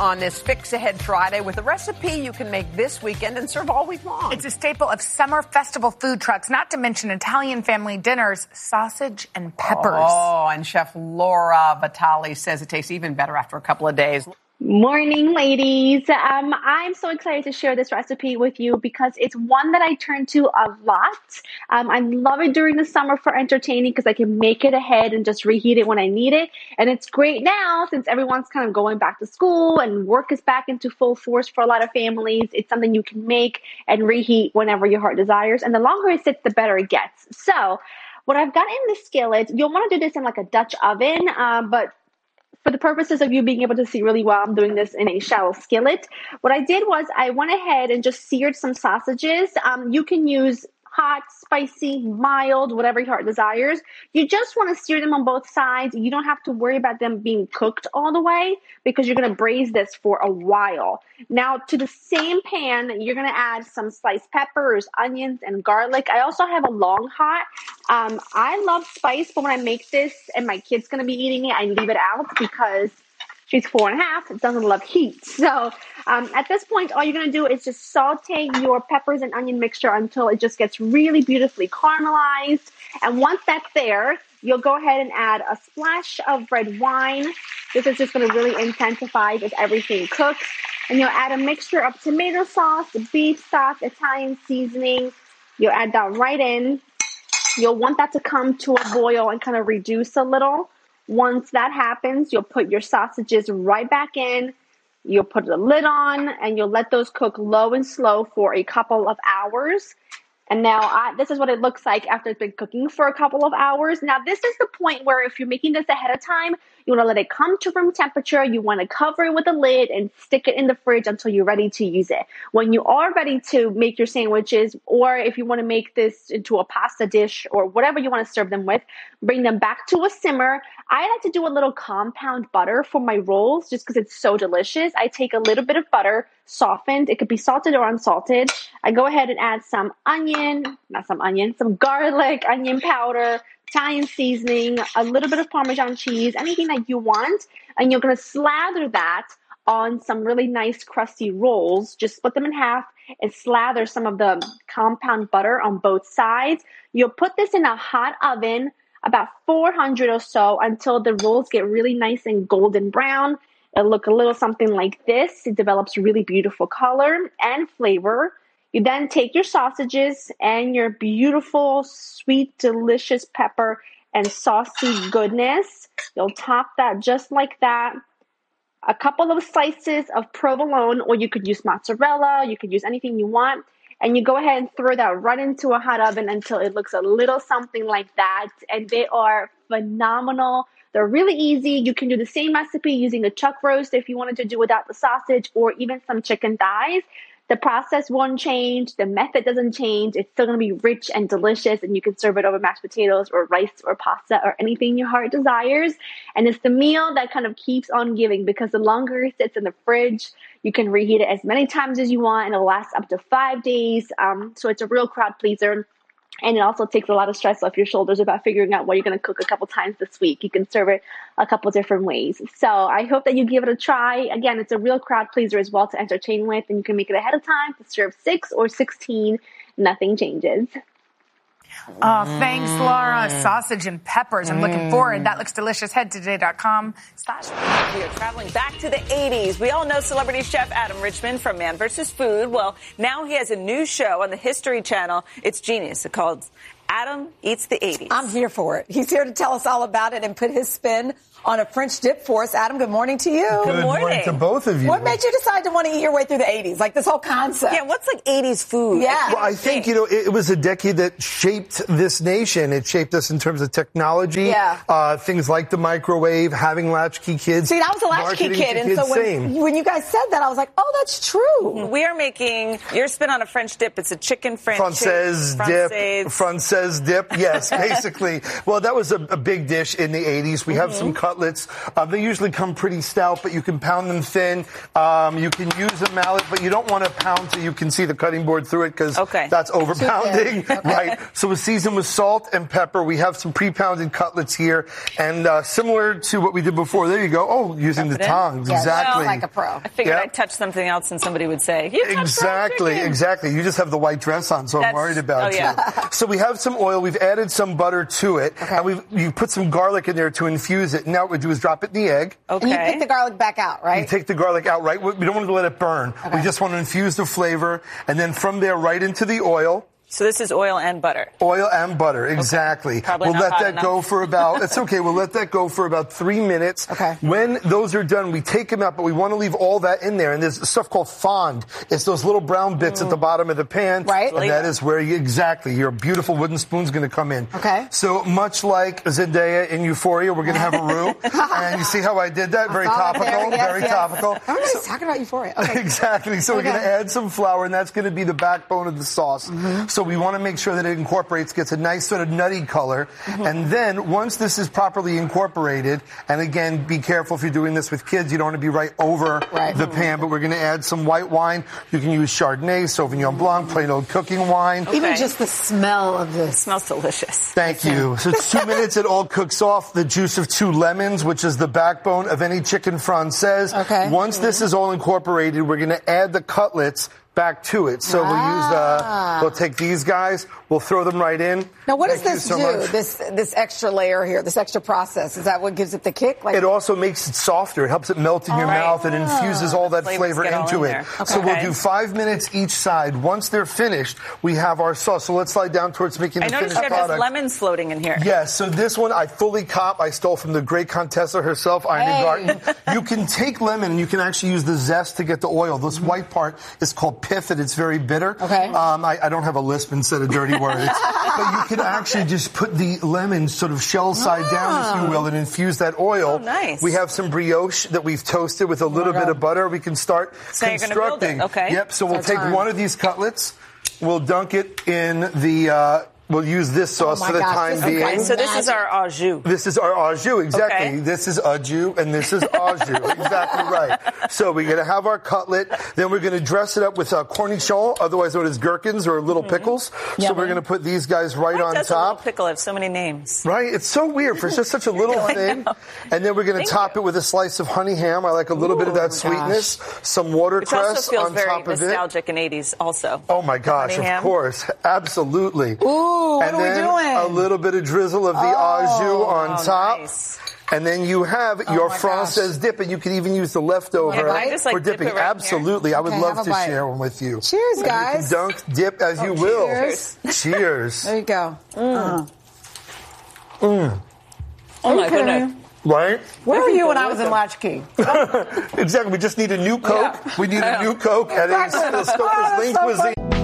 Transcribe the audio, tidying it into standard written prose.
on this Fix Ahead Friday with a recipe you can make this weekend and serve all week long. It's a staple of summer festival food trucks, not to mention Italian family dinners, sausage and peppers. Oh, and Chef Laura Vitale says it tastes even better after a couple of days. Morning, ladies. I'm so excited to share this recipe with you because it's one that I turn to a lot. I love it during the summer for entertaining because I can make it ahead and just reheat it when I need it. And it's great now since everyone's kind of going back to school and work is back into full force for a lot of families. It's something you can make and reheat whenever your heart desires. And the longer it sits, the better it gets. So what I've got in the skillet, you'll want to do this in like a Dutch oven, but for the purposes of you being able to see really well, I'm doing this in a shallow skillet. What I did was I went ahead and just seared some sausages. You can use hot, spicy, mild, whatever your heart desires. You just want to sear them on both sides. You don't have to worry about them being cooked all the way because you're going to braise this for a while. Now, to the same pan, you're going to add some sliced peppers, onions, and garlic. I also have a long hot. I love spice, but when I make this and my kid's going to be eating it, I leave it out because she's 4.5. It doesn't love heat. So at this point, all you're going to do is just saute your peppers and onion mixture until it just gets really beautifully caramelized. And once that's there, you'll go ahead and add a splash of red wine. This is just going to really intensify as everything cooks. And you'll add a mixture of tomato sauce, beef stock, Italian seasoning. You'll add that right in. You'll want that to come to a boil and kind of reduce a little. Once that happens, you'll put your sausages right back in. You'll put the lid on and you'll let those cook low and slow for a couple of hours. And now this is what it looks like after it's been cooking for a couple of hours. Now, this is the point where if you're making this ahead of time, you want to let it come to room temperature. You want to cover it with a lid and stick it in the fridge until you're ready to use it. When you are ready to make your sandwiches, or if you want to make this into a pasta dish or whatever you want to serve them with, bring them back to a simmer. I like to do a little compound butter for my rolls just because it's so delicious. I take a little bit of butter, softened. It could be salted or unsalted. I go ahead and add some garlic, onion powder, Italian seasoning, a little bit of Parmesan cheese, anything that you want. And you're going to slather that on some really nice crusty rolls. Just split them in half and slather some of the compound butter on both sides. You'll put this in a hot oven, about 400 or so, until the rolls get really nice and golden brown. It'll look a little something like this. It develops really beautiful color and flavor. You then take your sausages and your beautiful, sweet, delicious pepper and saucy goodness. You'll top that just like that. A couple of slices of provolone, or you could use mozzarella. You could use anything you want. And you go ahead and throw that right into a hot oven until it looks a little something like that. And they are phenomenal. They're really easy. You can do the same recipe using a chuck roast if you wanted to do without the sausage, or even some chicken thighs. The process won't change. The method doesn't change. It's still going to be rich and delicious, and you can serve it over mashed potatoes or rice or pasta or anything your heart desires. And it's the meal that kind of keeps on giving because the longer it sits in the fridge, you can reheat it as many times as you want, and it'll last up to 5 days. So it's a real crowd pleaser. And it also takes a lot of stress off your shoulders about figuring out what you're going to cook a couple times this week. You can serve it a couple different ways. So I hope that you give it a try. Again, it's a real crowd pleaser as well to entertain with, and you can make it ahead of time to serve 6 or 16. Nothing changes. Oh, thanks, Laura. Sausage and peppers. I'm looking forward. That looks delicious. Head to today.com/. We are traveling back to the 80s. We all know celebrity chef Adam Richman from Man vs. Food. Well, now he has a new show on the History Channel. It's genius. It's called Adam Eats the 80s. I'm here for it. He's here to tell us all about it and put his spin on a French dip for us. Adam, good morning to you. Good morning to both of you. What made you decide to want to eat your way through the 80s? Like this whole concept. Yeah, what's like 80s food? Yeah. Well, I think, it was a decade that shaped this nation. It shaped us in terms of technology. Yeah. Things like the microwave, having latchkey kids. See, I was a latchkey kid. And so when you guys said that, I was like, oh, that's true. We are making your spin on a French dip. It's a chicken French Française says dip. Yes, basically. Well, that was a big dish in the 80s. We have some cutlets. They usually come pretty stout, but you can pound them thin. You can use a mallet, but you don't want to pound so you can see the cutting board through it because that's over pounding. Okay. Right. So we season with salt and pepper. We have some pre-pounded cutlets here. And similar to what we did before, there you go. Oh, using the tongs. Yes. Exactly. Like a pro. I figured I'd touch something else and somebody would say, exactly. You just have the white dress on, so I'm worried about you. So we have some oil. We've added some butter to it. And you put some garlic in there to infuse it. Now what we do is drop it in the egg. Okay. And you take the garlic back out, right? You take the garlic out, right? We don't want to let it burn. Okay. We just want to infuse the flavor. And then from there, right into the oil. So this is oil and butter. Oil and butter, exactly. Okay. Probably we'll not let that enough. go for about, it's okay, we'll let that go for about 3 minutes. Okay. When those are done, we take them out, but we want to leave all that in there. And there's stuff called fond. It's those little brown bits at the bottom of the pan. Right. And that is where your beautiful wooden spoon's going to come in. Okay. So much like Zendaya in Euphoria, we're going to have a roux. And you see how I did that? Very topical. Very topical. Everybody's talking about Euphoria. Okay. Exactly. So we're going to add some flour, and that's going to be the backbone of the sauce. So we want to make sure that it incorporates, gets a nice sort of nutty color. And then once this is properly incorporated, and again, be careful if you're doing this with kids, you don't want to be right over the pan, but we're going to add some white wine. You can use Chardonnay, Sauvignon Blanc, plain old cooking wine. Even just the smell of this. It smells delicious. Thank you. So it's 2 minutes, it all cooks off. The juice of 2 lemons, which is the backbone of any chicken francaise. Okay. Once this is all incorporated, we're going to add the cutlets back to it. So we'll take these guys, we'll throw them right in. Now, what does Thank this you so do? much. This extra layer here, this extra process, is that what gives it the kick? It also makes it softer. It helps it melt in your mouth. It infuses all that flavor into it. So we'll do 5 minutes each side. Once they're finished, we have our sauce. So let's slide down towards making the finished product. I noticed there's lemons floating in here. Yes. So this one I fully cop. I stole from the great Contessa herself, Ina Garten. You can take lemon and you can actually use the zest to get the oil. This white part is called pith, and it's very bitter. Okay. I don't have a lisp instead of dirty words. But you can actually just put the lemon sort of shell side down, if you will, and infuse that oil. Oh, nice. We have some brioche that we've toasted with a little bit of butter. We can start constructing. Okay. Yep. So we'll take one of these cutlets. We'll dunk it in the... We'll use this sauce for the time being. Okay, so this is our au jus. This is our au jus, exactly. Okay. This is au jus, and this is au jus. Exactly right. So we're going to have our cutlet. Then we're going to dress it up with cornichon, otherwise known as gherkins or little pickles. So we're going to put these guys right on top. A little pickle have so many names? Right? It's so weird for just such a little thing. And then we're going to top it with a slice of honey ham. I like a little bit of that sweetness. Some watercress on top of it. Which also feels very nostalgic in 80s also. Oh, my gosh, of course. Absolutely. Ooh, what and are we then doing? a little bit of drizzle of the au jus on top. Nice. And then you have your francaise dip, and you can even use the leftover for dipping. Dip Absolutely. I would love to share one with you. Cheers, guys. You can dunk, dip as you will. Cheers. Cheers. There you go. Oh, my goodness. Right? Where were you when I was in Latchkey? Exactly. We just need a new Coke. We need a new Coke at Stoker's Lean Cuisine.